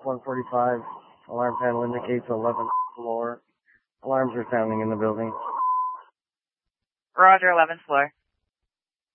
Golf 145. Alarm panel indicates 11th floor. Alarms are sounding in the building. Roger, 11th floor.